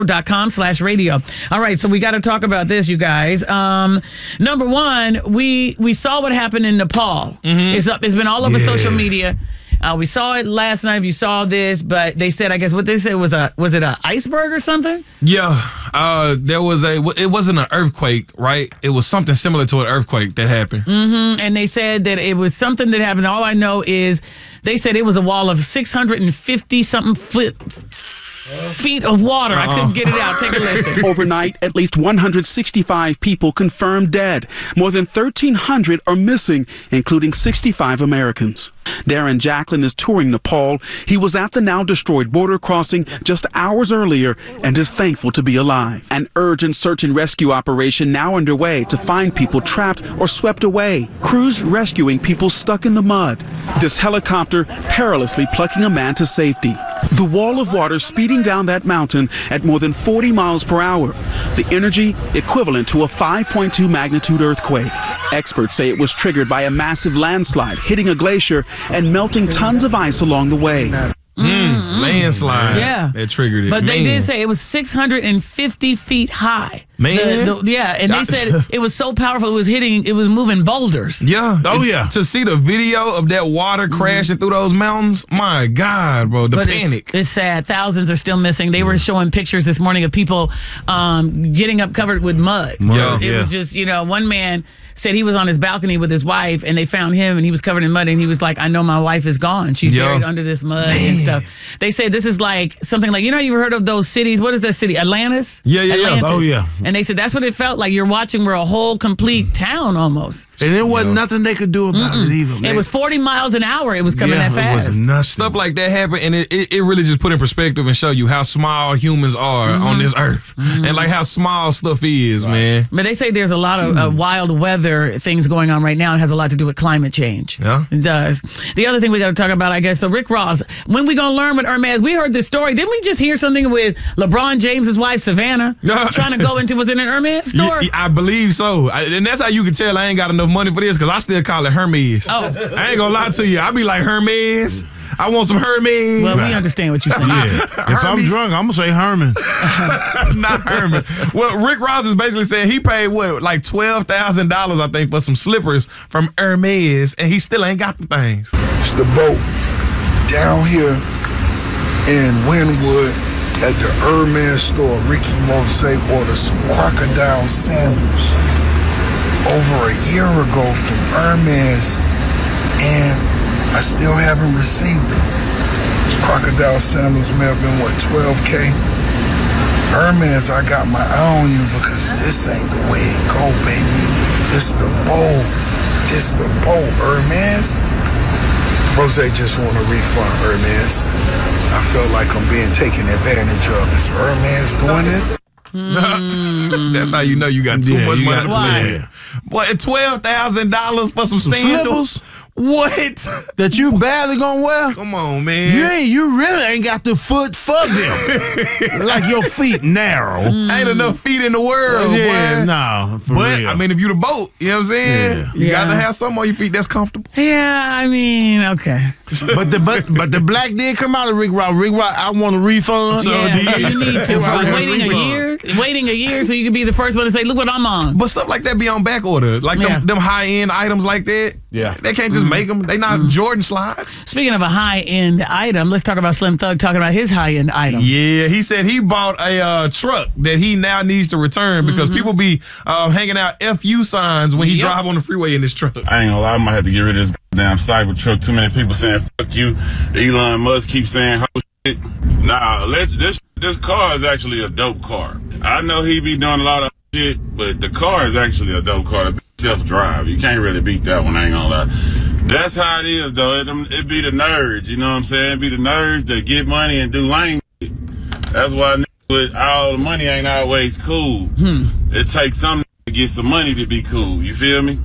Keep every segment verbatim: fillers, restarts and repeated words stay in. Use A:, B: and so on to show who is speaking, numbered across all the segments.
A: dot com slash radio. All right, so we got to talk about this, you guys. Um, number one, we we saw what happened in Nepal. Mm-hmm. It's up. It's been all over yeah. social media. Uh, we saw it last night. If you saw this, but they said, I guess what they said was a was it an iceberg or something?
B: Yeah, uh, there was a. It wasn't an earthquake, right? It was something similar to an earthquake that happened.
A: Mm-hmm. And they said that it was something that happened. All I know is they said it was a wall of six hundred fifty something foot. feet of water. Uh-uh. I couldn't get it out. Take a listen.
C: Overnight, at least one hundred sixty-five people confirmed dead. More than thirteen hundred are missing, including sixty-five Americans. Darren Jacklin is touring Nepal. He was at the now destroyed border crossing just hours earlier and is thankful to be alive. An urgent search and rescue operation now underway to find people trapped or swept away. Crews rescuing people stuck in the mud. This helicopter perilously plucking a man to safety. The wall of water speeding down that mountain at more than forty miles per hour. The energy equivalent to a five point two magnitude earthquake. Experts say it was triggered by a massive landslide hitting a glacier and melting tons of ice along the way.
B: Mm, landslide.
A: Yeah.
B: That triggered it.
A: But
B: Man.
A: they did say it was six hundred fifty feet high.
B: Man.
A: The, the, yeah, and they said it was so powerful it was hitting, it was moving boulders.
B: Yeah.
D: Oh,
B: it,
D: yeah.
B: To see the video of that water crashing mm-hmm. through those mountains, my God, bro, the
A: but
B: panic.
A: It, it's sad. Thousands are still missing. They yeah. were showing pictures this morning of people um, getting up covered with mud.
B: mud.
A: It
B: Yeah.
A: was just, you know, one man said he was on his balcony with his wife and they found him and he was covered in mud and he was like, I know my wife is gone. She's
B: Yo.
A: buried under this mud
B: Man.
A: and stuff. They say this is like something like, you know, you've heard of those cities. What is that city? Atlantis?
B: Yeah, yeah,
A: Atlantis.
B: yeah.
D: Oh, yeah.
A: And they said that's what it felt like. You're watching where a whole complete town almost.
D: And there wasn't
B: Yo.
D: nothing they could do about
A: Mm-mm.
D: it either, man.
A: It was forty miles an hour. It was coming
D: yeah,
A: that fast.
D: It was nothing.
B: Stuff like that happened, and it, it, it really just put in perspective and show you how small humans are mm-hmm. on this earth, mm-hmm. and like how small stuff is, right. man.
A: But they say there's a lot of uh, wild weather things going on right now. It has a lot to do with climate change.
B: Yeah,
A: it does. The other thing we got to talk about, I guess, the Rick Ross. When we gonna learn with Hermes? We heard this story. Didn't we just hear something with LeBron James's wife Savannah trying to go into? Was it an Hermes store?
B: Yeah, I believe so, I, and that's how you can tell I ain't got enough money for this because I still call it Hermes.
A: Oh,
B: I ain't gonna lie to you. I be like Hermes. I want some Hermes.
A: Well, we understand what you're saying.
D: Yeah. If I'm drunk, I'm gonna say Herman.
B: Not Herman. Well, Rick Ross is basically saying he paid what, like twelve thousand dollars, I think, for some slippers from Hermes, and he still ain't got the things.
E: It's the boat down here in Wynwood at the Hermes store. Ricky Mose ordered some crocodile sandals over a year ago from Hermes, and I still haven't received them. Those crocodile sandals may have been, what, twelve K? Hermes, I got my eye on you because this ain't the way it go, baby. It's the boat. It's the boat, Hermes. Rose just want a refund, Hermes. I feel like I'm being taken advantage of. Is Hermes doing this?
A: Mm.
B: That's how you know you got too
D: yeah,
B: much
D: you
B: money
D: got,
B: to play.
D: yeah.
B: Boy, twelve thousand dollars for some,
D: some
B: sandals?
D: slippers?
B: What?
D: That you badly gonna wear?
B: Come on, man.
D: You ain't. You really ain't got the foot for them. Like your feet narrow.
B: Mm. Ain't enough feet in the world,
D: yeah,
B: boy.
D: no. For
B: but,
D: real.
B: I mean, if you the boat, you know what I'm saying?
D: Yeah.
B: You
A: Yeah.
B: got to have something on your feet that's comfortable.
A: Yeah, I mean, okay.
D: But the but but the black did come out of Rick Ross. Rick Ross, I want a refund.
B: So
A: yeah,
B: did
A: you need to.
D: I
A: For
D: want
A: waiting a
D: refund.
A: year, waiting a year so you can be the first one to say, look what I'm on.
B: But stuff like that be on back order. Like
A: Yeah.
B: them, them high-end items like that.
D: Yeah.
B: They can't just make them. They not Jordan slides.
A: Speaking of a high-end item, let's talk about Slim Thug talking about his high-end item.
B: Yeah, he said he bought a uh, truck that he now needs to return because
A: Mm-hmm.
B: people be uh, hanging out F U signs when he
A: Yep.
B: drive on the freeway in this truck.
F: I ain't gonna lie, I might have to get rid of this damn Cybertruck. Too many people saying fuck you. Elon Musk keeps saying ho shit. Nah, let, this this car is actually a dope car. I know he be doing a lot of shit, but the car is actually a dope car. Self-drive. You can't really beat that one, I ain't gonna lie. That's how it is, though. It, it be the nerds, you know what I'm saying? It be the nerds that get money and do lame shit. That's why niggas with all the money ain't always cool.
A: Hmm.
F: It takes something to get some money to be cool. You feel me?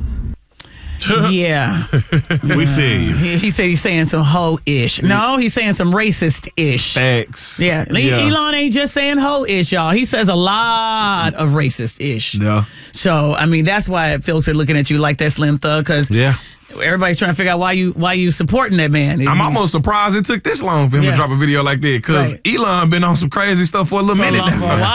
A: Yeah.
D: We feel you.
A: He, he said he's saying some hoe-ish. No, he's saying some racist-ish.
B: Thanks.
A: Yeah.
B: Yeah.
A: Elon ain't just saying hoe-ish, y'all. He says a lot of racist-ish.
B: Yeah.
A: So, I mean, that's why folks are looking at you like that, Slim Thug, because
D: Yeah.
A: everybody's trying to figure out why you why you supporting that man.
B: I'm almost surprised it took this long for him
A: Yeah.
B: to drop a video like that because
A: Right.
B: Elon been on some crazy stuff for a little
A: For a
B: minute
A: long-
B: now.
A: for a while.